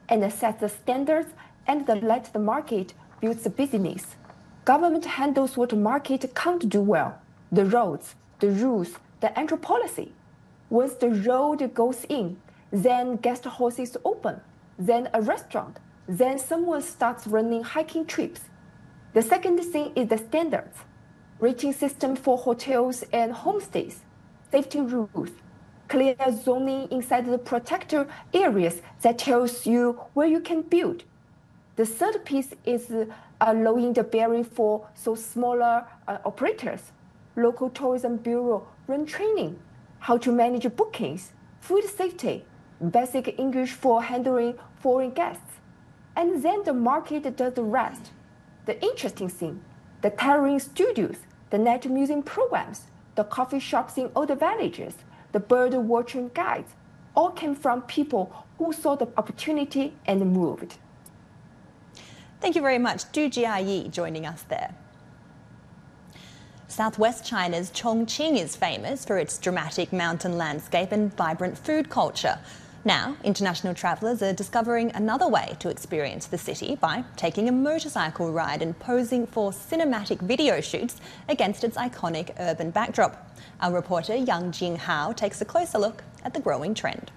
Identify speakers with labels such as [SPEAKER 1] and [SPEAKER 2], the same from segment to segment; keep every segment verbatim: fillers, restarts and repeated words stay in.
[SPEAKER 1] and sets the standards and then let the market build the business. Government handles what the market can't do well: the roads, the rules, the entry policy. Once the road goes in, then guest houses open, then a restaurant, then someone starts running hiking trips. The second thing is the standards: rating system for hotels and homestays, safety rules, clear zoning inside the protected areas that tells you where you can build. The third piece is uh, lowering the barrier for so smaller uh, operators. Local tourism bureau run training, how to manage bookings, food safety, basic English for handling foreign guests. And then the market does the rest. The interesting thing, the tailoring studios, the night museum programs, the coffee shops in all the villages, the bird watching guides, all came from people who saw the opportunity and moved.
[SPEAKER 2] Thank you very much, Du Jiayi, joining us there. Southwest China's Chongqing is famous for its dramatic mountain landscape and vibrant food culture. Now, international travellers are discovering another way to experience the city by taking a motorcycle ride and posing for cinematic video shoots against its iconic urban backdrop. Our reporter Yang Jinghao takes a closer look at the growing trend.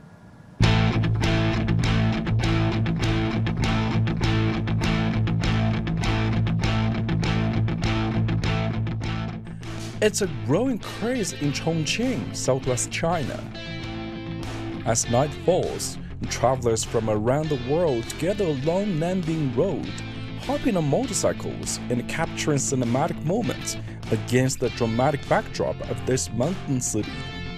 [SPEAKER 3] It's a growing craze in Chongqing, southwest China. As night falls, travelers from around the world gather along Nanbing Road, hopping on motorcycles and capturing cinematic moments against the dramatic backdrop of this mountain city.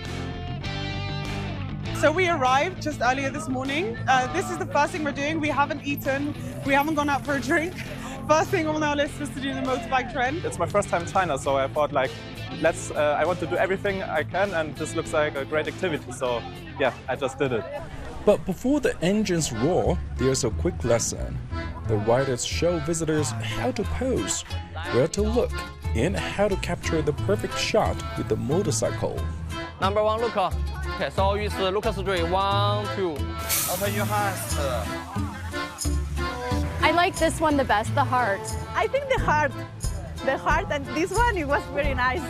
[SPEAKER 4] So we arrived just earlier this morning. Uh, this is the first thing we're doing. We haven't eaten, we haven't gone out for a drink. First thing on our list was to do the motorbike trend.
[SPEAKER 5] It's my first time in China, so I thought like, let's, uh, I want to do everything I can, and this looks like a great activity, so yeah, I just did it.
[SPEAKER 3] But before the engines roar, there's a quick lesson. The riders show visitors how to pose, where to look, and how to capture the perfect shot with the motorcycle.
[SPEAKER 6] Number one, look. Okay, so it's look straight. One, two.
[SPEAKER 5] Open your hands.
[SPEAKER 7] I like this one the best, the heart.
[SPEAKER 4] I think the heart, the heart and this one, it was very nice.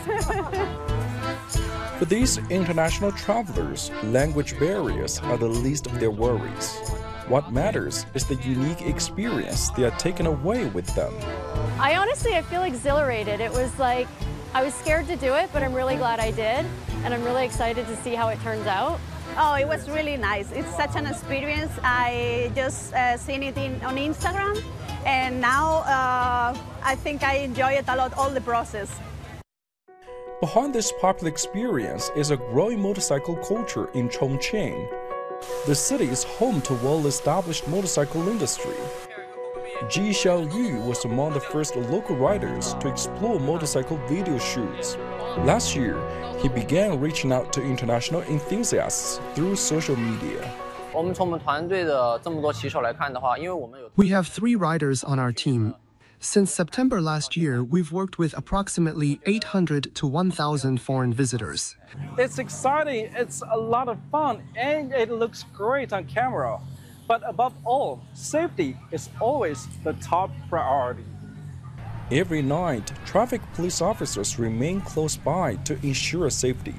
[SPEAKER 3] For these international travelers, language barriers are the least of their worries. What matters is the unique experience they are taking away with them.
[SPEAKER 7] I honestly, I feel exhilarated. It was like, I was scared to do it, but I'm really glad I did. And I'm really excited to see how it turns out.
[SPEAKER 8] Oh, it was really nice. It's such an experience. I just uh, seen it in, on Instagram, and now uh, I think I enjoy it a lot, all the process.
[SPEAKER 3] Behind this popular experience is a growing motorcycle culture in Chongqing. The city is home to well-established motorcycle industry. Ji Xiaoyu was among the first local riders to explore motorcycle video shoots. Last year, he began reaching out to international enthusiasts through social media.
[SPEAKER 9] We have three riders on our team. Since September last year, we've worked with approximately eight hundred to one thousand foreign visitors.
[SPEAKER 5] It's exciting, it's a lot of fun, and it looks great on camera. But above all, safety is always the top priority.
[SPEAKER 3] Every night, traffic police officers remain close by to ensure safety.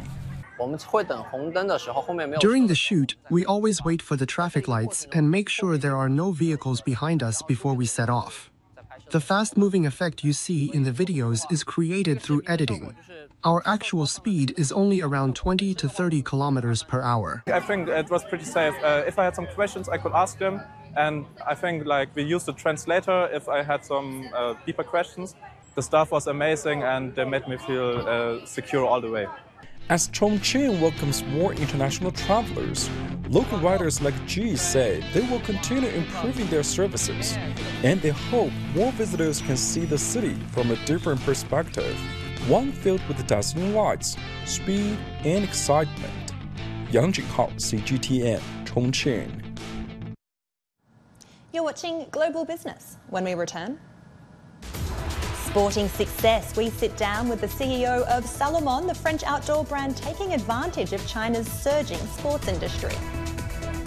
[SPEAKER 9] During the shoot, we always wait for the traffic lights and make sure there are no vehicles behind us before we set off. The fast-moving effect you see in the videos is created through editing. Our actual speed is only around twenty to thirty kilometers per hour.
[SPEAKER 5] I think it was pretty safe. Uh, if I had some questions, I could ask them. And I think like we used a translator if I had some uh, deeper questions. The staff was amazing and they made me feel uh, secure all the way.
[SPEAKER 3] As Chongqing welcomes more international travelers, local riders like Ji say they will continue improving their services, and they hope more visitors can see the city from a different perspective, one filled with dazzling lights, speed, and excitement. Yang Jinghao, C G T N, Chongqing.
[SPEAKER 2] You're watching Global Business. When we return, sporting success, we sit down with the C E O of Salomon, the French outdoor brand taking advantage of China's surging sports industry.